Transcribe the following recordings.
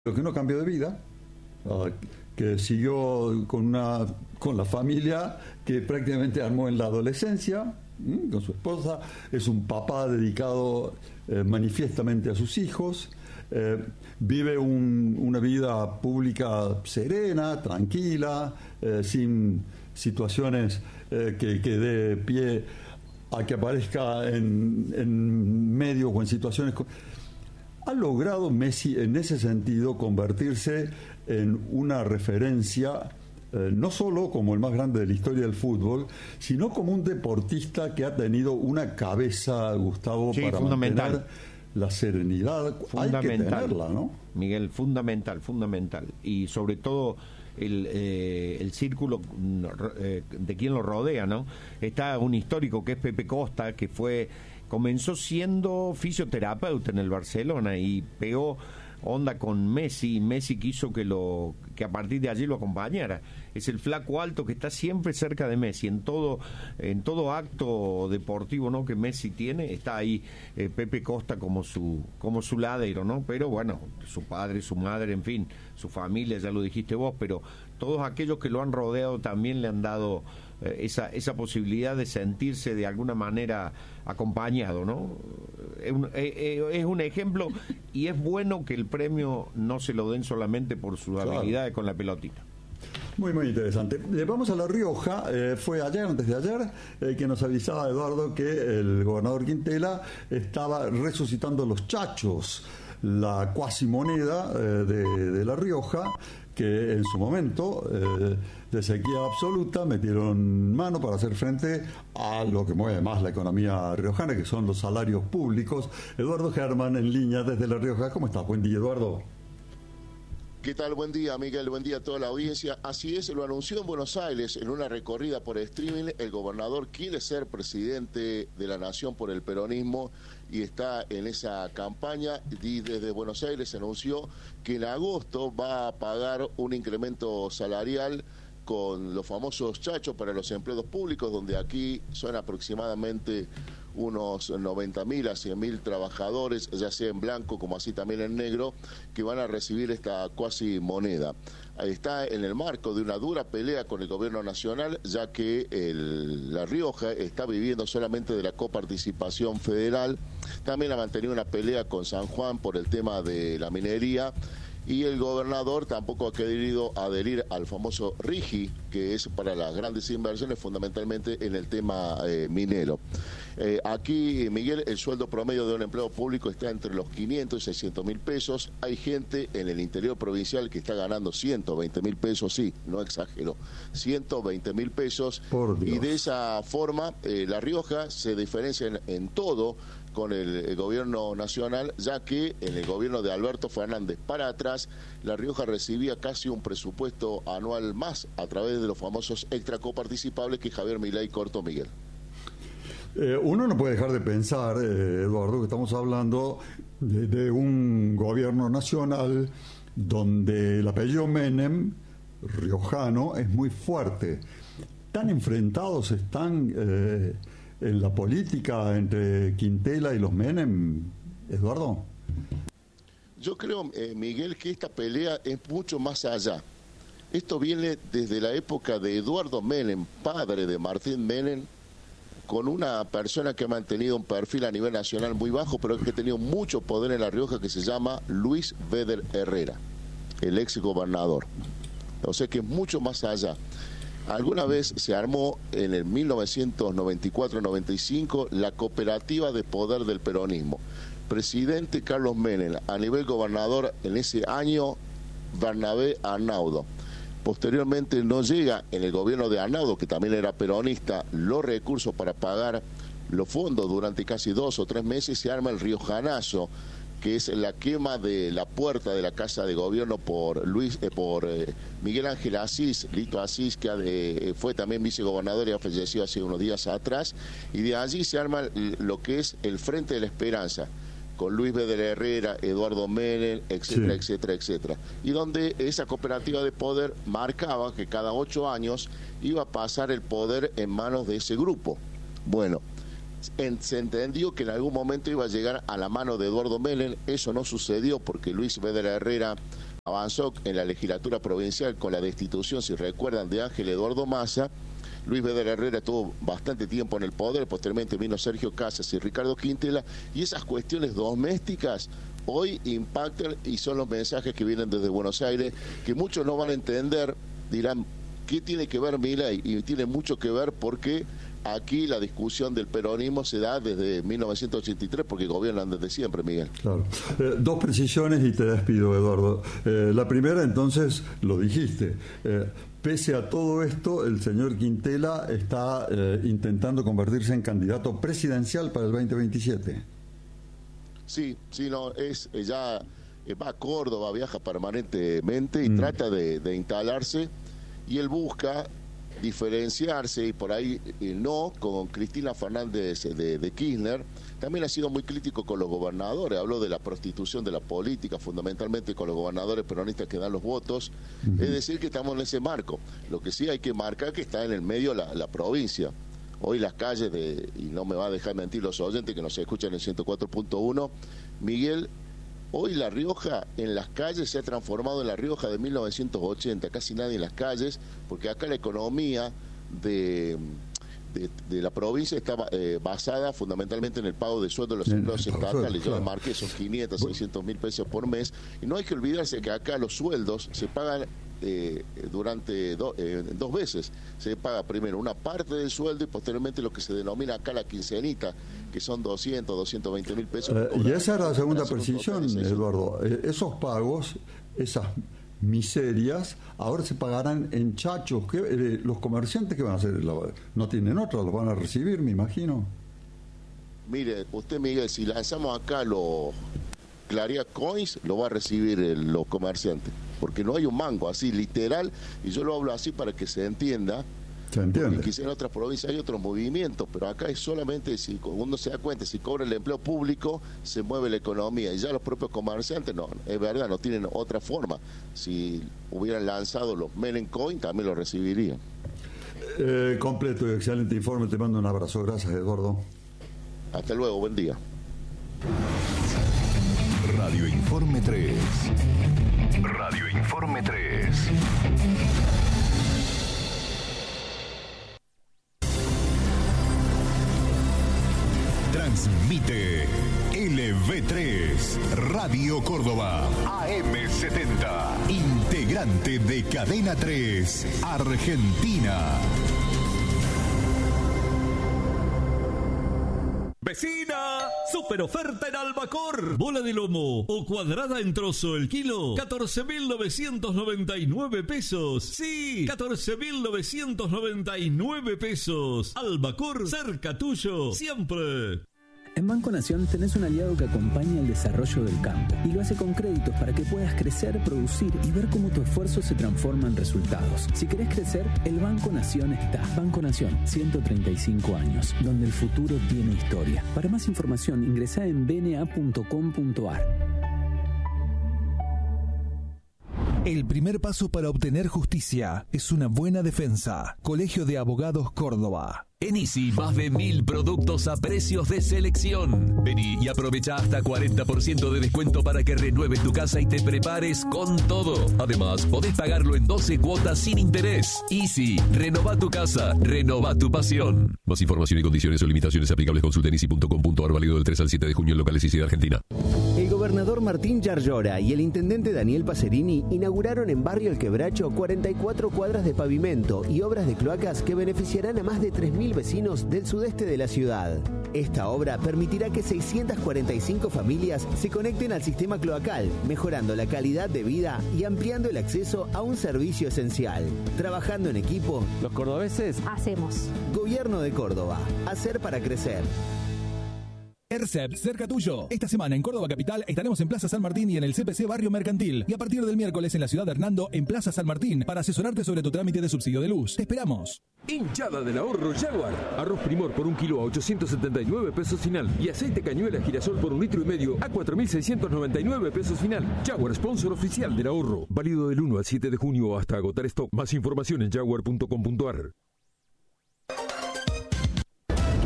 Lo que no cambió de vida, que siguió con la familia que prácticamente armó en la adolescencia, con su esposa, es un papá dedicado manifiestamente a sus hijos, vive una vida pública serena, tranquila, sin situaciones que dé pie a que aparezca en medio o en situaciones... Ha logrado Messi en ese sentido convertirse en una referencia, no solo como el más grande de la historia del fútbol, sino como un deportista que ha tenido una cabeza, Gustavo, sí, para fundamental. mantener la serenidad. Hay que tenerla, ¿no? Miguel, fundamental. Y sobre todo el círculo de quien lo rodea, ¿no? Está un histórico que es Pepe Costa, que comenzó siendo fisioterapeuta en el Barcelona y pegó onda con Messi, y Messi quiso que a partir de allí lo acompañara. Es el flaco alto que está siempre cerca de Messi en todo acto deportivo, ¿no?, que Messi tiene, está ahí Pepe Costa como su ladero, ¿no? Pero bueno, su padre, su madre, en fin, su familia, ya lo dijiste vos, pero todos aquellos que lo han rodeado también le han dado esa posibilidad de sentirse de alguna manera acompañado, ¿no? Es un ejemplo, y es bueno que el premio no se lo den solamente por sus habilidades con la pelotita. Muy, muy interesante. Vamos a La Rioja. Fue ayer, antes de ayer, que nos avisaba Eduardo que el gobernador Quintela estaba resucitando los chachos, la cuasimoneda de La Rioja, que en su momento de sequía absoluta metieron mano para hacer frente a lo que mueve más la economía riojana, que son los salarios públicos. Eduardo Germán en línea desde La Rioja. ¿Cómo estás? Buen día, Eduardo. ¿Qué tal? Buen día, Miguel. Buen día a toda la audiencia. Así es, lo anunció en Buenos Aires en una recorrida por streaming. El gobernador quiere ser presidente de la nación por el peronismo y está en esa campaña. Y desde Buenos Aires anunció que en agosto va a pagar un incremento salarial con los famosos chachos para los empleados públicos, donde aquí son aproximadamente unos 90.000 a 100.000 trabajadores, ya sea en blanco como así también en negro, que van a recibir esta cuasi moneda. Está en el marco de una dura pelea con el gobierno nacional, ya que La Rioja está viviendo solamente de la coparticipación federal. También ha mantenido una pelea con San Juan por el tema de la minería, y el gobernador tampoco ha querido adherir al famoso RIGI, que es para las grandes inversiones, fundamentalmente en el tema minero. Aquí, Miguel, el sueldo promedio de un empleado público está entre los 500 y 600 mil pesos. Hay gente en el interior provincial que está ganando 120 mil pesos, sí, no exagero, 120 mil pesos. Y de esa forma, La Rioja se diferencia en todo con el gobierno nacional, ya que en el gobierno de Alberto Fernández para atrás, La Rioja recibía casi un presupuesto anual más a través de los famosos extra coparticipables que Javier Milei cortó, Miguel. Uno no puede dejar de pensar, Eduardo, que estamos hablando de un gobierno nacional donde el apellido Menem, riojano, es muy fuerte. ¿Tan enfrentados están en la política entre Quintela y los Menem, Eduardo? Yo creo, Miguel, que esta pelea es mucho más allá. Esto viene desde la época de Eduardo Menem, padre de Martín Menem, con una persona que ha mantenido un perfil a nivel nacional muy bajo, pero que ha tenido mucho poder en La Rioja, que se llama Luis Beder Herrera, el ex gobernador. O sea que es mucho más allá. Alguna vez se armó en el 1994-95 la cooperativa de poder del peronismo. Presidente Carlos Menem, a nivel gobernador en ese año, Bernabé Arnaudo. Posteriormente no llega en el gobierno de Arnaudo, que también era peronista, los recursos para pagar los fondos durante casi 2 o 3 meses. Se arma el riojanazo, que es la quema de la puerta de la Casa de Gobierno por Miguel Ángel Asís, Lito Asís, que fue también vicegobernador y ha fallecido hace unos días atrás, y de allí se arma lo que es el Frente de la Esperanza, con Luis Beder Herrera, Eduardo Menem, etcétera, sí, etcétera, etcétera. Y donde esa cooperativa de poder marcaba que cada 8 años iba a pasar el poder en manos de ese grupo. Bueno, se entendió que en algún momento iba a llegar a la mano de Eduardo Menem. Eso no sucedió porque Luis Beder Herrera avanzó en la legislatura provincial con la destitución, si recuerdan, de Ángel Eduardo Massa. Luis Vedder Herrera estuvo bastante tiempo en el poder, posteriormente vino Sergio Casas y Ricardo Quintela, y esas cuestiones domésticas hoy impactan y son los mensajes que vienen desde Buenos Aires, que muchos no van a entender, dirán, ¿qué tiene que ver Milei? Y tiene mucho que ver porque aquí la discusión del peronismo se da desde 1983, porque gobiernan desde siempre, Miguel. Claro. Dos precisiones y te despido, Eduardo. La primera, entonces, lo dijiste. Pese a todo esto, el señor Quintela está intentando convertirse en candidato presidencial para el 2027. Sí, no, ya va a Córdoba, viaja permanentemente y trata de instalarse, y él busca diferenciarse, y por ahí no con Cristina Fernández de Kirchner. También ha sido muy crítico con los gobernadores, habló de la prostitución de la política, fundamentalmente con los gobernadores peronistas que dan los votos. Es decir, que estamos en ese marco. Lo que sí hay que marcar que está en el medio la provincia. Hoy las calles, y no me va a dejar mentir los oyentes que nos escuchan en 104.1, Miguel, hoy La Rioja en las calles se ha transformado en La Rioja de 1980, casi nadie en las calles, porque acá la economía de la provincia está basada fundamentalmente en el pago de sueldo de los empleados estatales. Yo marqué esos 500, 600 mil pesos por mes, y no hay que olvidarse que acá los sueldos se pagan durante dos veces. Se paga primero una parte del sueldo y posteriormente lo que se denomina acá la quincenita, que son 200, 220 mil pesos. Y esa era la segunda precisión, Eduardo. Esos pagos, esas miserias, ahora se pagarán en chachos. ¿Los comerciantes qué van a hacer? No tienen otra, los van a recibir, me imagino. Mire, usted, Miguel, si lanzamos acá los Claria Coins, lo va a recibir los comerciantes, porque no hay un mango así, literal, y yo lo hablo así para que se entienda. Se entiende. Porque quizá en otras provincias hay otros movimientos, pero acá es solamente, si uno se da cuenta, si cobra el empleo público, se mueve la economía, y ya los propios comerciantes, no, es verdad, no tienen otra forma. Si hubieran lanzado los Menem Coin, también lo recibirían. Completo y excelente informe, te mando un abrazo, gracias, Eduardo. Hasta luego, buen día. Radio Informe 3. Radio Informe 3. Transmite LV3 Radio Córdoba AM70, integrante de Cadena 3 Argentina. ¡Vecina! ¡Super oferta en Albacor! Bola de lomo o cuadrada en trozo el kilo, 14.999 pesos. Sí, 14.999 pesos. Albacor, cerca tuyo, siempre. En Banco Nación tenés un aliado que acompaña el desarrollo del campo y lo hace con créditos para que puedas crecer, producir y ver cómo tu esfuerzo se transforma en resultados. Si querés crecer, el Banco Nación está. Banco Nación, 135 años, donde el futuro tiene historia. Para más información, ingresá en bna.com.ar. El primer paso para obtener justicia es una buena defensa. Colegio de Abogados Córdoba. En Easy, más de 1000 productos a precios de selección. Vení y aprovecha hasta 40% de descuento para que renueves tu casa y te prepares con todo. Además, podés pagarlo en 12 cuotas sin interés. Easy, renová tu casa, renová tu pasión. Más información y condiciones o limitaciones aplicables consulta en easy.com.ar, válido del 3 al 7 de junio en locales Easy de Argentina. El gobernador Martín Yarlora y el intendente Daniel Pacerini inauguraron en Barrio El Quebracho 44 cuadras de pavimento y obras de cloacas que beneficiarán a más de 3.000 vecinos del sudeste de la ciudad. Esta obra permitirá que 645 familias se conecten al sistema cloacal, mejorando la calidad de vida y ampliando el acceso a un servicio esencial. Trabajando en equipo, los cordobeses hacemos. Gobierno de Córdoba. Hacer para crecer. ERCEP, cerca tuyo. Esta semana en Córdoba Capital estaremos en Plaza San Martín y en el CPC Barrio Mercantil. Y a partir del miércoles en la ciudad de Hernando, en Plaza San Martín, para asesorarte sobre tu trámite de subsidio de luz. Te esperamos. Hinchada del ahorro Jaguar. Arroz Primor por 1 kilo a 879 pesos final. Y aceite cañuela girasol por 1,5 litros a 4.699 pesos final. Jaguar, sponsor oficial del ahorro. Válido del 1 al 7 de junio hasta agotar stock. Más información en jaguar.com.ar.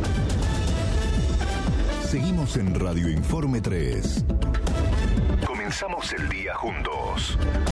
Seguimos en Radio Informe 3. Comenzamos. Comenzamos el día juntos.